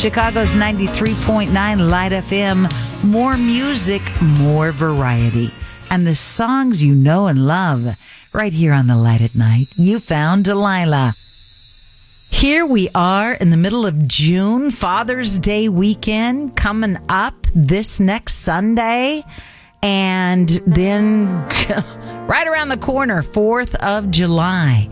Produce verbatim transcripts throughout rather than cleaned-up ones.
Chicago's ninety-three point nine Light F M. More music, more variety. And the songs you know and love. Right here on the Light at Night, you found Delilah. Here we are in the middle of June, Father's Day weekend coming up this next Sunday. And then right around the corner, fourth of July.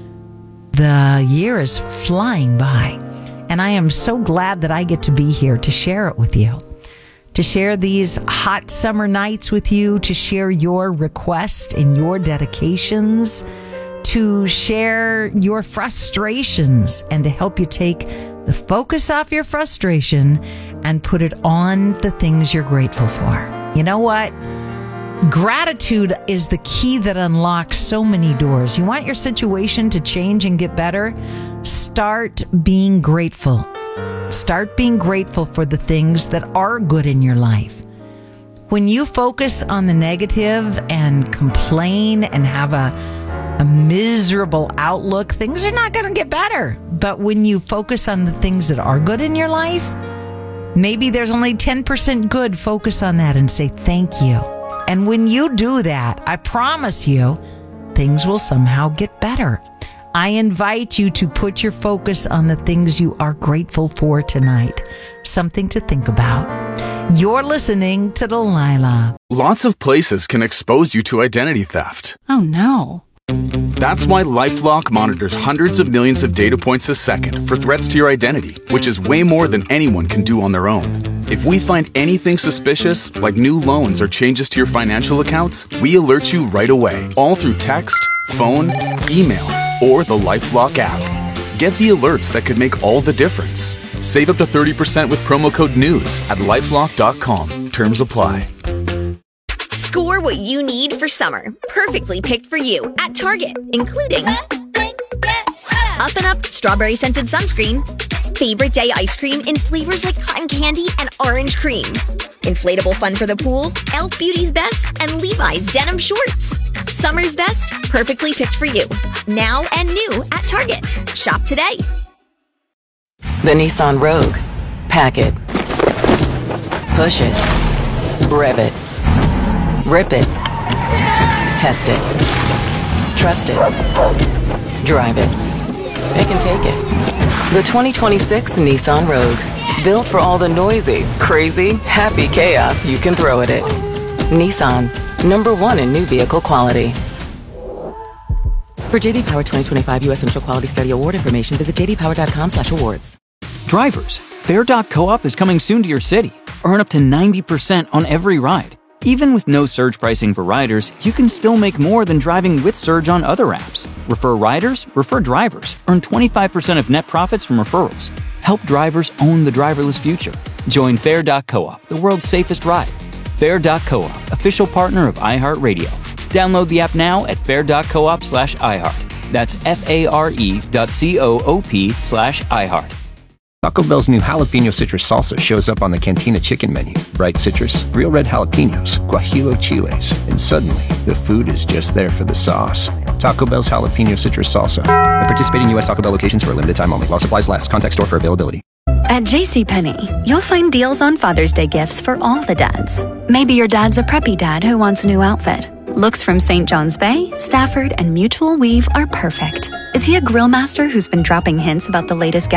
The year is flying by. And I am so glad that I get to be here to share it with you. To share these hot summer nights with you, to share your requests and your dedications, to share your frustrations, and to help you take the focus off your frustration and put it on the things you're grateful for. You know what? Gratitude is the key that unlocks so many doors. You want your situation to change and get better? Start being grateful. Start being grateful for the things that are good in your life. When you focus on the negative and complain and have a, a miserable outlook, things are not going to get better. But when you focus on the things that are good in your life, maybe there's only ten percent good, focus on that and say thank you. And when you do that, I promise you, things will somehow get better. I invite you to put your focus on the things you are grateful for tonight. Something to think about. You're listening to Delilah. Lots of places can expose you to identity theft. Oh, no. That's why LifeLock monitors hundreds of millions of data points a second for threats to your identity, which is way more than anyone can do on their own. If we find anything suspicious, like new loans or changes to your financial accounts, we alert you right away, all through text, phone, email, or the LifeLock app. Get the alerts that could make all the difference. Save up to thirty percent with promo code NEWS at lifelock dot com. Terms apply. Score what you need for summer. Perfectly picked for you at Target, including Up and Up Strawberry Scented Sunscreen, Favorite Day Ice Cream in flavors like cotton candy and orange cream, Inflatable Fun for the Pool, Elf Beauty's Best, and Levi's Denim Shorts. Summer's best, perfectly picked for you. Now and new at Target. Shop today. The Nissan Rogue. Pack it. Push it. Rev it. Rip it. Test it. Trust it. Drive it. It can take it. The twenty twenty-six Nissan Rogue. Built for all the noisy, crazy, happy chaos you can throw at it. Nissan. Number one in new vehicle quality. For J D Power twenty twenty-five U S Initial Quality Study Award information, visit j d power dot com slash awards. Drivers, Fair dot coop is coming soon to your city. Earn up to ninety percent on every ride. Even with no surge pricing for riders, you can still make more than driving with Surge on other apps. Refer riders, refer drivers. Earn twenty-five percent of net profits from referrals. Help drivers own the driverless future. Join Fair dot coop, the world's safest ride. Fair dot coop, official partner of iHeartRadio. Download the app now at fair dot coop slash iHeart. That's F-A-R-E dot C-O-O-P slash iHeart. Taco Bell's new jalapeno citrus salsa shows up on the Cantina chicken menu. Bright citrus, real red jalapenos, guajillo chiles, and suddenly the food is just there for the sauce. Taco Bell's jalapeno citrus salsa. At participating U S Taco Bell locations for a limited time only. While supplies last. Contact store for availability. At JCPenney, you'll find deals on Father's Day gifts for all the dads. Maybe your dad's a preppy dad who wants a new outfit. Looks from Saint John's Bay, Stafford, and Mutual Weave are perfect. Is he a grill master who's been dropping hints about the latest